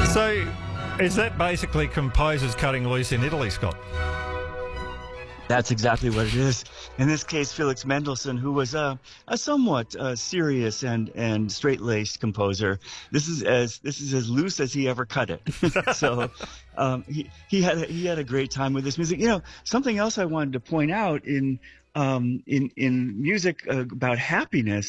So, is that basically composers cutting loose in Italy, Scott? That's exactly what it is. In this case, Felix Mendelssohn, who was a somewhat serious and straight-laced composer. This is as loose as he ever cut it. So he had a great time with this music. You know, something else I wanted to point out in music about happiness.